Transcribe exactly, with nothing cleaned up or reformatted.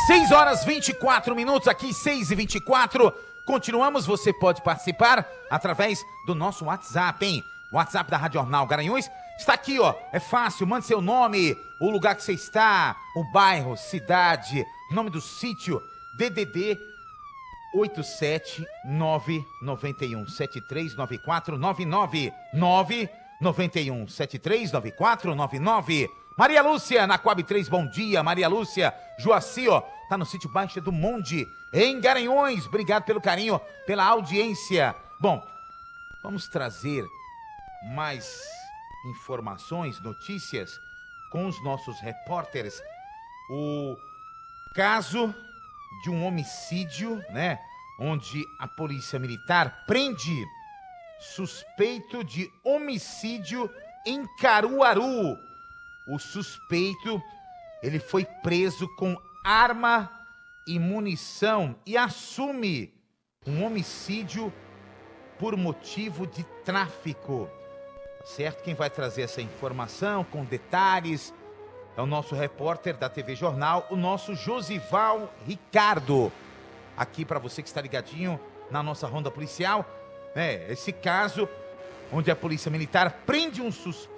seis horas e vinte e quatro minutos, aqui seis e vinte e quatro. Continuamos, você pode participar através do nosso WhatsApp, hein? O WhatsApp da Rádio Jornal Garanhuns está aqui, ó. É fácil, mande seu nome, o lugar que você está, o bairro, cidade, nome do sítio, D D D oito sete nove nove um sete três nove quatro nove nove nove nove um sete três nove quatro nove nove. Maria Lúcia, na Coab três, bom dia. Maria Lúcia, Joaci, ó, tá no sítio Baixa do Monde, em Garanhuns. Obrigado pelo carinho, pela audiência. Bom, vamos trazer mais informações, notícias com os nossos repórteres. O caso de um homicídio, né, onde a polícia militar prende suspeito de homicídio em Caruaru. O suspeito, ele foi preso com arma e munição e assume um homicídio por motivo de tráfico. Certo? Quem vai trazer essa informação com detalhes é o nosso repórter da T V Jornal, o nosso Josival Ricardo. Aqui para você que está ligadinho na nossa ronda policial, né? Esse caso onde a polícia militar prende um suspeito